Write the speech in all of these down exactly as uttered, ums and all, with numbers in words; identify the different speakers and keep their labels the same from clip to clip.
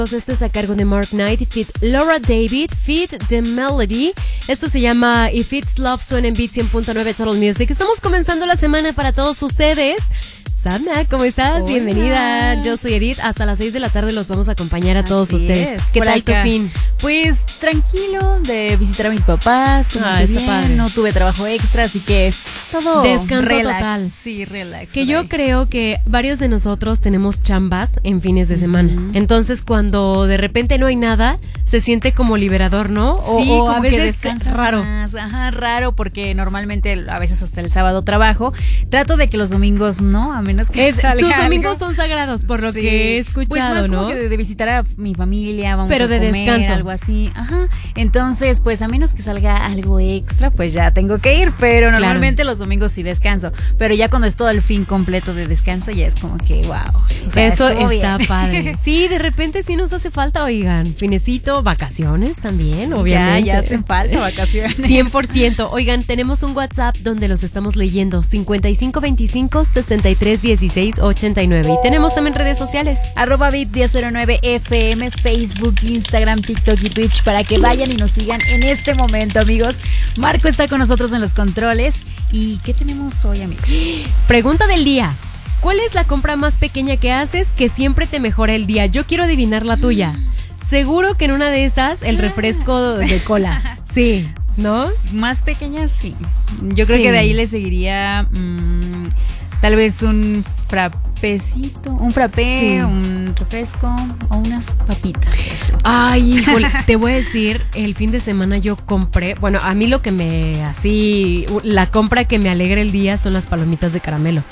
Speaker 1: Esto es a cargo de Mark Knight, feat. Laura David, feat. The Melody. Esto se llama If It's Love, suena en Beat cien punto nueve Total Music. Estamos comenzando la semana para todos ustedes. Samna, ¿cómo estás?
Speaker 2: Hola.
Speaker 1: Bienvenida. Yo soy Edith. Hasta las seis de la tarde los vamos a acompañar a todos
Speaker 2: Así
Speaker 1: ustedes.
Speaker 2: es,
Speaker 1: ¿Qué
Speaker 2: por
Speaker 1: tal
Speaker 2: acá.
Speaker 1: tu fin?
Speaker 2: Pues tranquilo, de visitar a mis papás, todo
Speaker 1: Ah,
Speaker 2: muy
Speaker 1: está
Speaker 2: bien,
Speaker 1: padre.
Speaker 2: no tuve trabajo extra, así que todo
Speaker 1: Descanso
Speaker 2: relax.
Speaker 1: total.
Speaker 2: Sí, relax.
Speaker 1: Que
Speaker 2: por
Speaker 1: yo
Speaker 2: ahí.
Speaker 1: creo que varios de nosotros tenemos chambas en fines de semana.
Speaker 2: Ujú.
Speaker 1: Entonces, cuando de repente no hay nada, se siente como liberador, ¿no? O,
Speaker 2: Sí,
Speaker 1: o
Speaker 2: como
Speaker 1: a veces
Speaker 2: que descansas
Speaker 1: raro.
Speaker 2: más. Ajá, raro, porque normalmente a veces hasta el sábado trabajo. Trato de que los domingos no, a menos que
Speaker 1: Es,
Speaker 2: salga
Speaker 1: tus
Speaker 2: algo.
Speaker 1: domingos son sagrados, por lo
Speaker 2: Sí.
Speaker 1: que he escuchado,
Speaker 2: pues más
Speaker 1: ¿no?
Speaker 2: como que de, de visitar a mi familia, vamos
Speaker 1: Pero
Speaker 2: a
Speaker 1: de
Speaker 2: comer,
Speaker 1: descanso.
Speaker 2: algo así. Ajá. Entonces, pues a menos que salga algo extra, pues ya tengo que ir. Pero
Speaker 1: Claro.
Speaker 2: normalmente los domingos sí descanso. Pero ya cuando es todo el fin completo de descanso, ya es como que wow. O sea,
Speaker 1: Eso
Speaker 2: estuvo
Speaker 1: está
Speaker 2: bien.
Speaker 1: padre. Sí, de repente sí nos hace falta, oigan, finecito, vacaciones también, obviamente.
Speaker 2: Ya, ya hacen falta vacaciones.
Speaker 1: cien por ciento. Oigan, tenemos un WhatsApp donde los estamos leyendo, cincuenta y cinco veinticinco, sesenta y tres dieciséis ochenta y nueve. Y tenemos también redes sociales.
Speaker 2: Arroba Bit diez cero nueve F M, Facebook, Instagram, TikTok y Twitch para que vayan y nos sigan en este momento, amigos. Marco está con nosotros en los controles. ¿Y qué tenemos hoy, amigos?
Speaker 1: Pregunta del día. ¿Cuál es la compra más pequeña que haces que siempre te mejora el día? Yo quiero adivinar la tuya. Seguro que en una de esas, el refresco de cola. Sí, ¿no?
Speaker 2: Más pequeñas, sí. Yo creo
Speaker 1: Sí.
Speaker 2: que de ahí le seguiría mmm, tal vez un frapecito, un frappé,
Speaker 1: Sí.
Speaker 2: un refresco o unas papitas.
Speaker 1: Ay, híjole, te voy a decir, el fin de semana yo compré, bueno, a mí lo que me, así, la compra que me alegra el día son las palomitas de caramelo.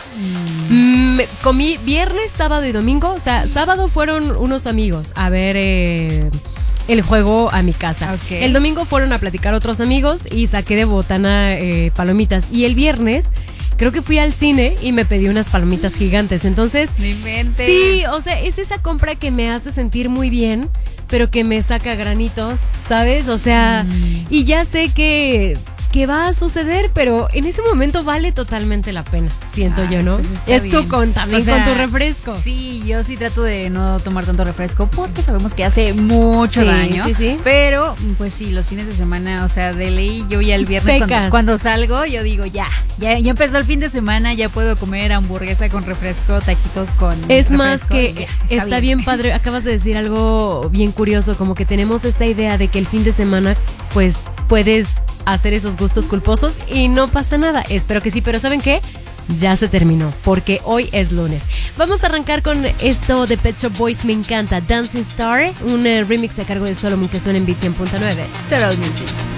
Speaker 1: Mm, me- comí viernes, sábado y domingo, o sea, sábado fueron unos amigos a ver eh, el juego a mi casa.
Speaker 2: Ok.
Speaker 1: El domingo fueron a platicar otros amigos y saqué de botana eh, palomitas. Y el viernes creo que fui al cine y me pedí unas palomitas gigantes, entonces...
Speaker 2: No inventes.
Speaker 1: Sí, o sea, es esa compra que me hace sentir muy bien, pero que me saca granitos, ¿sabes? O sea,
Speaker 2: Mm.
Speaker 1: y ya sé que, que va a suceder, pero en ese momento vale totalmente la pena, siento
Speaker 2: Ah,
Speaker 1: yo, ¿no?
Speaker 2: pues está
Speaker 1: es tú
Speaker 2: bien.
Speaker 1: con también
Speaker 2: O sea,
Speaker 1: con tu refresco.
Speaker 2: Sí, yo sí trato de no tomar tanto refresco porque sabemos que hace mucho
Speaker 1: Sí,
Speaker 2: daño.
Speaker 1: sí, sí.
Speaker 2: Pero, pues sí, los fines de semana, o sea, de ley, yo ya el viernes
Speaker 1: Pecas.
Speaker 2: cuando, cuando salgo, yo digo, ya, ya, ya empezó el fin de semana, ya puedo comer hamburguesa con refresco, taquitos con
Speaker 1: Es
Speaker 2: refresco,
Speaker 1: más que
Speaker 2: y ya,
Speaker 1: está, bien. padre, acabas de decir algo bien curioso, como que tenemos esta idea de que el fin de semana pues puedes hacer esos gustos culposos y no pasa nada. Espero que sí, pero ¿saben qué? Ya se terminó, porque hoy es lunes. Vamos a arrancar con esto de Pet Shop Boys, me encanta, Dancing Star, un eh, remix a cargo de Solomon que suena en Beat cien punto nueve.
Speaker 2: Total Music.